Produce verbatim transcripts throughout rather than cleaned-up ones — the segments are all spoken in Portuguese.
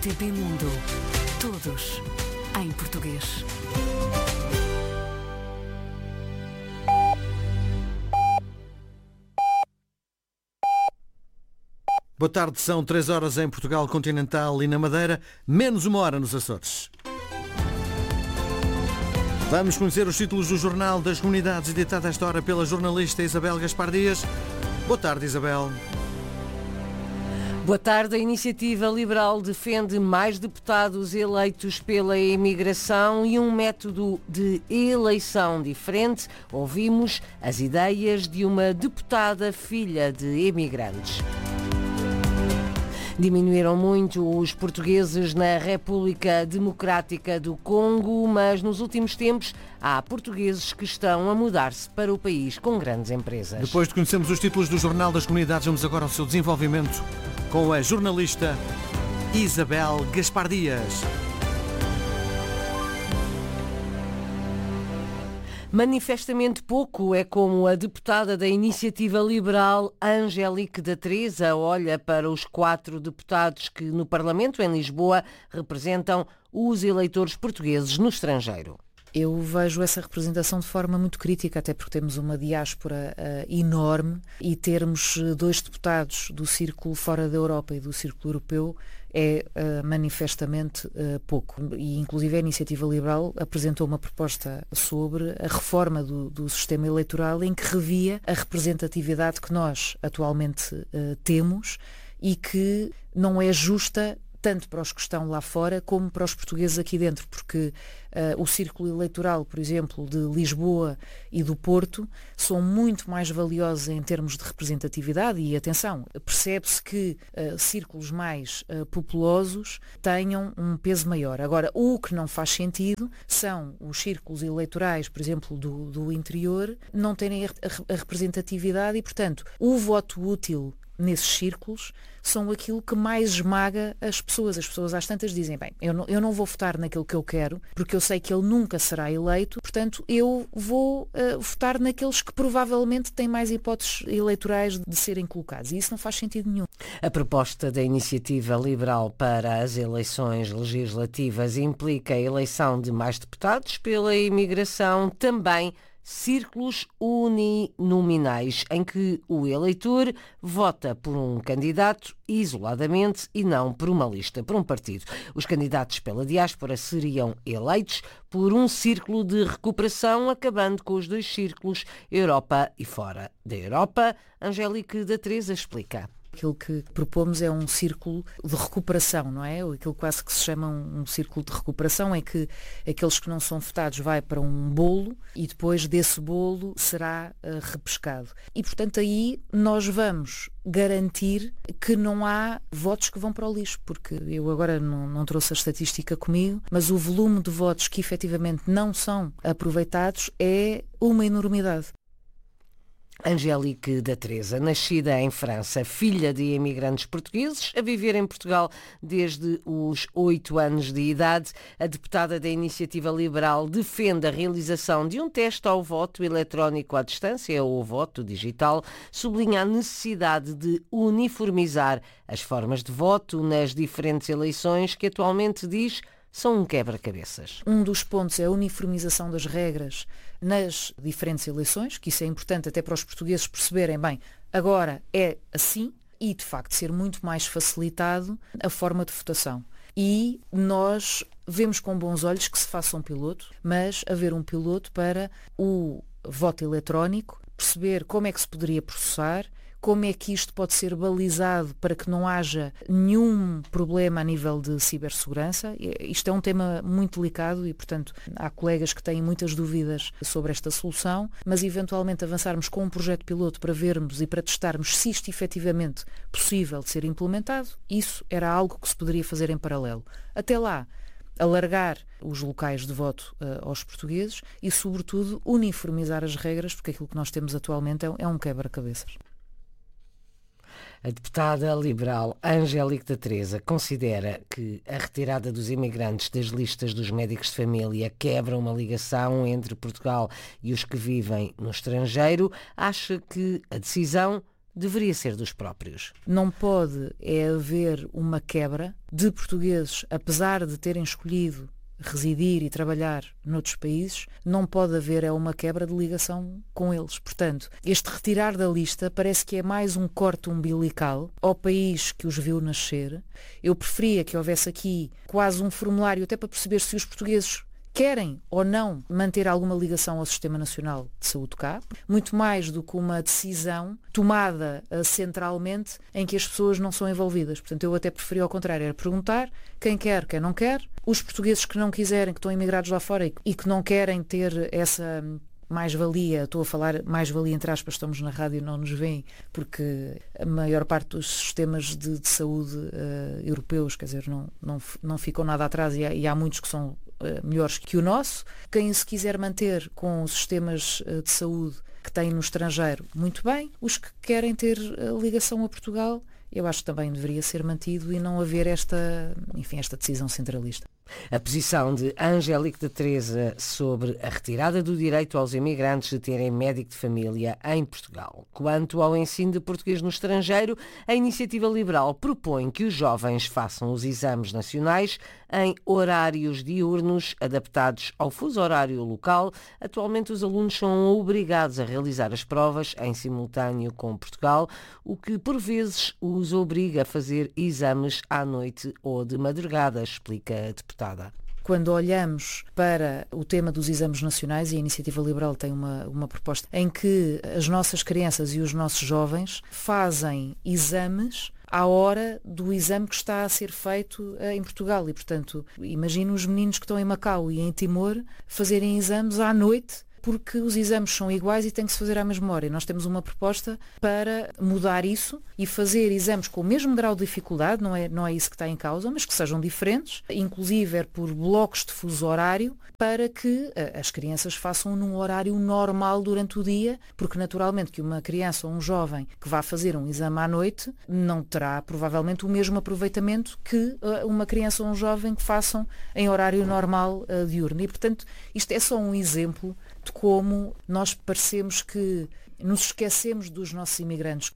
T P Mundo. Todos em português. Boa tarde, são três horas em Portugal continental e na Madeira, menos uma hora nos Açores. Vamos conhecer os títulos do Jornal das Comunidades, editado esta hora pela jornalista Isabel Gaspar Dias. Boa tarde, Isabel. Boa tarde. A Iniciativa Liberal defende mais deputados eleitos pela imigração e um método de eleição diferente. Ouvimos as ideias de uma deputada filha de imigrantes. Diminuíram muito os portugueses na República Democrática do Congo, mas nos últimos tempos há portugueses que estão a mudar-se para o país com grandes empresas. Depois de conhecermos os títulos do Jornal das Comunidades, vamos agora ao seu desenvolvimento com a jornalista Isabel Gaspar Dias. Manifestamente pouco é como a deputada da Iniciativa Liberal, Angélique da Teresa, olha para os quatro deputados que no Parlamento, em Lisboa, representam os eleitores portugueses no estrangeiro. Eu vejo essa representação de forma muito crítica, até porque temos uma diáspora uh, enorme e termos dois deputados do círculo fora da Europa e do círculo europeu é uh, manifestamente uh, pouco. E, inclusive, a Iniciativa Liberal apresentou uma proposta sobre a reforma do, do sistema eleitoral em que revia a representatividade que nós atualmente uh, temos e que não é justa tanto para os que estão lá fora como para os portugueses aqui dentro, porque uh, o círculo eleitoral, por exemplo, de Lisboa e do Porto, são muito mais valiosos em termos de representatividade e, atenção, percebe-se que uh, círculos mais uh, populosos tenham um peso maior. Agora, o que não faz sentido são os círculos eleitorais, por exemplo, do, do interior, não terem a, a, a representatividade e, portanto, o voto útil nesses círculos são aquilo que mais esmaga as pessoas. As pessoas às tantas dizem, bem, eu não, eu não vou votar naquilo que eu quero, porque eu sei que ele nunca será eleito, portanto eu vou uh, votar naqueles que provavelmente têm mais hipóteses eleitorais de serem colocados. E isso não faz sentido nenhum. A proposta da Iniciativa Liberal para as eleições legislativas implica a eleição de mais deputados pela imigração, também círculos uninominais, em que o eleitor vota por um candidato isoladamente e não por uma lista, por um partido. Os candidatos pela diáspora seriam eleitos por um círculo de recuperação, acabando com os dois círculos, Europa e fora da Europa. Angélique da Teresa explica. Aquilo que propomos é um círculo de recuperação, não é? Aquilo quase que se chama um, um círculo de recuperação é que aqueles que não são votados vai para um bolo e depois desse bolo será uh, repescado. E, portanto, aí nós vamos garantir que não há votos que vão para o lixo, porque eu agora não, não trouxe a estatística comigo, mas o volume de votos que efetivamente não são aproveitados é uma enormidade. Angélique da Teresa, nascida em França, filha de imigrantes portugueses, a viver em Portugal desde os oito anos de idade, a deputada da Iniciativa Liberal defende a realização de um teste ao voto eletrónico à distância, ou voto digital, sublinha a necessidade de uniformizar as formas de voto nas diferentes eleições que atualmente diz são um quebra-cabeças. Um dos pontos é a uniformização das regras nas diferentes eleições, que isso é importante até para os portugueses perceberem, bem, agora é assim e, de facto, ser muito mais facilitado a forma de votação. E nós vemos com bons olhos que se faça um piloto, mas haver um piloto para o voto eletrónico, perceber como é que se poderia processar, como é que isto pode ser balizado para que não haja nenhum problema a nível de cibersegurança. Isto é um tema muito delicado e, portanto, há colegas que têm muitas dúvidas sobre esta solução, mas eventualmente avançarmos com um projeto piloto para vermos e para testarmos se isto efetivamente possível de ser implementado, isso era algo que se poderia fazer em paralelo. Até lá, alargar os locais de voto uh, aos portugueses e, sobretudo, uniformizar as regras, porque aquilo que nós temos atualmente é, é um quebra-cabeças. A deputada liberal Angélique da Teresa considera que a retirada dos imigrantes das listas dos médicos de família quebra uma ligação entre Portugal e os que vivem no estrangeiro. Acha que a decisão deveria ser dos próprios. Não pode é haver uma quebra de portugueses, apesar de terem escolhido residir e trabalhar noutros países, não pode haver é uma quebra de ligação com eles. Portanto, este retirar da lista parece que é mais um corte umbilical ao país que os viu nascer. Eu preferia que houvesse aqui quase um formulário até para perceber se os portugueses querem ou não manter alguma ligação ao Sistema Nacional de Saúde cá, muito mais do que uma decisão tomada uh, centralmente em que as pessoas não são envolvidas. Portanto, eu até preferia ao contrário, era perguntar quem quer, quem não quer, os portugueses que não quiserem, que estão imigrados lá fora e, e que não querem ter essa mais-valia, estou a falar mais-valia entre aspas, estamos na rádio e não nos veem, porque a maior parte dos sistemas de, de saúde uh, europeus, quer dizer, não, não, não ficam nada atrás e há, e há muitos que são uh, melhores que o nosso. Quem se quiser manter com os sistemas uh, de saúde que têm no estrangeiro, muito bem. Os que querem ter uh, ligação a Portugal, eu acho que também deveria ser mantido e não haver esta, enfim, esta decisão centralista. A posição de Angélica de Teresa sobre a retirada do direito aos imigrantes de terem médico de família em Portugal. Quanto ao ensino de português no estrangeiro, a Iniciativa Liberal propõe que os jovens façam os exames nacionais em horários diurnos adaptados ao fuso horário local. Atualmente os alunos são obrigados a realizar as provas em simultâneo com Portugal, o que por vezes os obriga a fazer exames à noite ou de madrugada, explica a deputada. Quando olhamos para o tema dos exames nacionais, e a Iniciativa Liberal tem uma, uma proposta em que as nossas crianças e os nossos jovens fazem exames à hora do exame que está a ser feito em Portugal. E, portanto, imagino os meninos que estão em Macau e em Timor fazerem exames à noite, porque os exames são iguais e tem que se fazer à mesma hora. E nós temos uma proposta para mudar isso e fazer exames com o mesmo grau de dificuldade, não é, não é isso que está em causa, mas que sejam diferentes, inclusive é por blocos de fuso horário, para que as crianças façam num horário normal durante o dia, porque naturalmente que uma criança ou um jovem que vá fazer um exame à noite não terá provavelmente o mesmo aproveitamento que uma criança ou um jovem que façam em horário normal uh, diurno. E, portanto, isto é só um exemplo de como nós parecemos que nos esquecemos dos nossos imigrantes.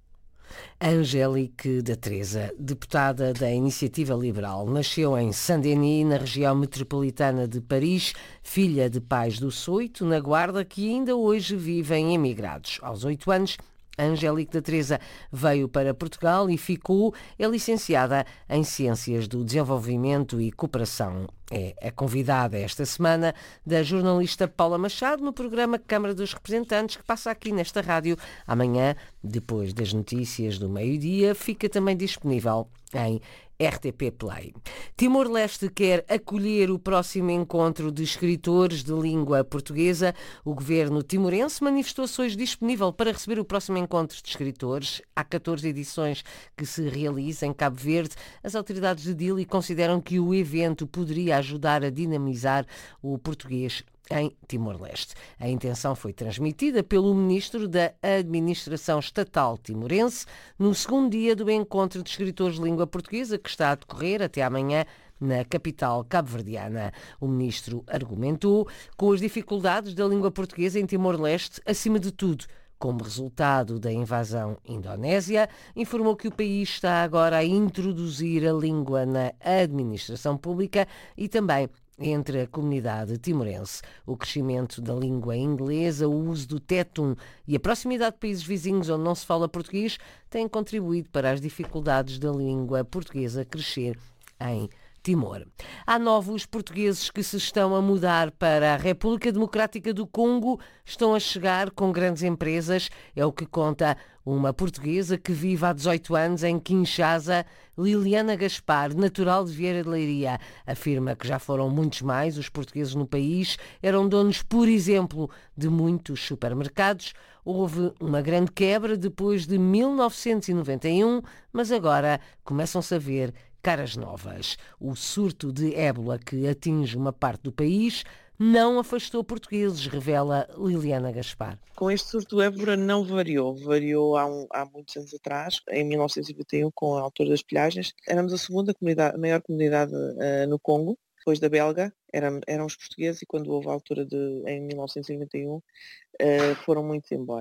Angélica de Teresa, deputada da Iniciativa Liberal, nasceu em Saint-Denis, na região metropolitana de Paris, filha de pais do Soito, na Guarda, que ainda hoje vivem emigrados. Aos oito anos, Angélica de Teresa veio para Portugal e ficou, é licenciada em Ciências do Desenvolvimento e Cooperação. É a convidada esta semana da jornalista Paula Machado no programa Câmara dos Representantes, que passa aqui nesta rádio amanhã, depois das notícias do meio-dia. Fica também disponível em R T P Play. Timor-Leste quer acolher o próximo encontro de escritores de língua portuguesa. O governo timorense manifestou-se hoje disponível para receber o próximo encontro de escritores. Há catorze edições que se realizam em Cabo Verde. As autoridades de Dili consideram que o evento poderia ajudar a dinamizar o português em Timor-Leste. A intenção foi transmitida pelo Ministro da Administração Estatal timorense no segundo dia do encontro de escritores de língua portuguesa, que está a decorrer até amanhã na capital cabo-verdiana. O Ministro argumentou com as dificuldades da língua portuguesa em Timor-Leste, acima de tudo, como resultado da invasão indonésia. Informou que o país está agora a introduzir a língua na administração pública e também entre a comunidade timorense. O crescimento da língua inglesa, o uso do tétum e a proximidade de países vizinhos onde não se fala português têm contribuído para as dificuldades da língua portuguesa crescer em Timor. Há novos portugueses que se estão a mudar para a República Democrática do Congo, estão a chegar com grandes empresas, é o que conta uma portuguesa que vive há dezoito anos em Kinshasa. Liliana Gaspar, natural de Vieira de Leiria, afirma que já foram muitos mais os portugueses no país, eram donos, por exemplo, de muitos supermercados. Houve uma grande quebra depois de mil novecentos e noventa e um, mas agora começam-se a ver caras novas. O surto de ébola que atinge uma parte do país não afastou portugueses, revela Liliana Gaspar. Com este surto do ébola não variou. Variou há, um, há muitos anos atrás, em mil novecentos e vinte e um, com a altura das pilhagens. Éramos a segunda comunidade, a maior comunidade uh, no Congo, depois da belga, eram, eram os portugueses, e quando houve a altura de, em mil novecentos e noventa e um, uh, foram muitos embora.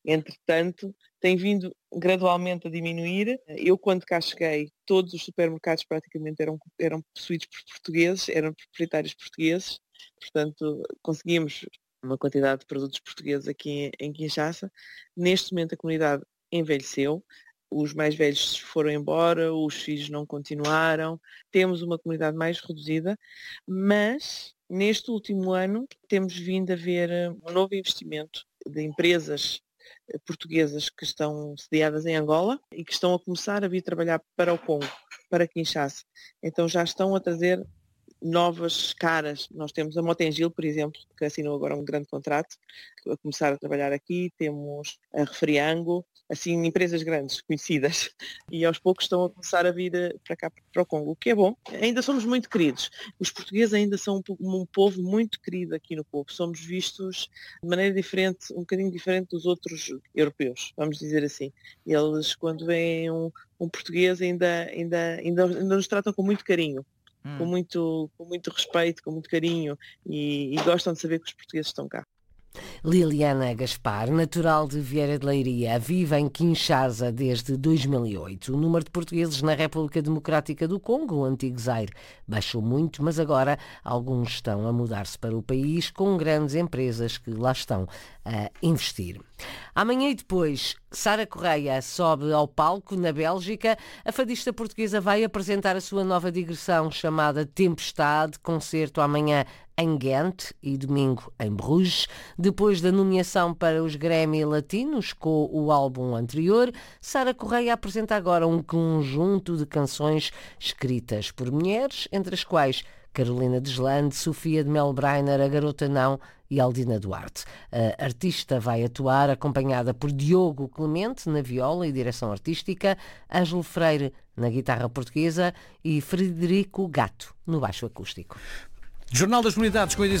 Entretanto, tem vindo gradualmente a diminuir. Eu, quando cá cheguei, todos os supermercados praticamente eram, eram possuídos por portugueses, eram proprietários portugueses, portanto, conseguimos uma quantidade de produtos portugueses aqui em Kinshasa. Neste momento a comunidade envelheceu, os mais velhos foram embora, os filhos não continuaram, temos uma comunidade mais reduzida, mas neste último ano temos vindo a ver um novo investimento de empresas portuguesas que estão sediadas em Angola e que estão a começar a vir trabalhar para o Congo, para Kinshasa. Então já estão a trazer novas caras. Nós temos a Motengil, por exemplo, que assinou agora um grande contrato, a começar a trabalhar aqui. Temos a Refriango, assim, empresas grandes, conhecidas, e aos poucos estão a começar a vir para cá, para o Congo, o que é bom. Ainda somos muito queridos. Os portugueses ainda são um, um povo muito querido aqui no povo. Somos vistos de maneira diferente, um bocadinho diferente dos outros europeus, vamos dizer assim. Eles, quando veem um, um português, ainda, ainda, ainda, ainda nos tratam com muito carinho. Hum. Com, muito, com muito respeito, com muito carinho e, e gostam de saber que os portugueses estão cá. Liliana Gaspar, natural de Vieira de Leiria, vive em Kinshasa desde dois mil e oito. O número de portugueses na República Democrática do Congo, o antigo Zaire, baixou muito, mas agora alguns estão a mudar-se para o país com grandes empresas que lá estão a investir. Amanhã e depois, Sara Correia sobe ao palco na Bélgica. A fadista portuguesa vai apresentar a sua nova digressão chamada Tempestade, concerto amanhã em Ghent e domingo em Bruges. Depois da nomeação para os Grammy Latinos com o álbum anterior, Sara Correia apresenta agora um conjunto de canções escritas por mulheres, entre as quais Carolina Deslande, Sofia de Melbreiner, A Garota Não e Aldina Duarte. A artista vai atuar acompanhada por Diogo Clemente na viola e direção artística, Ângelo Freire na guitarra portuguesa e Frederico Gato no baixo acústico. Jornal das Comunidades com a edição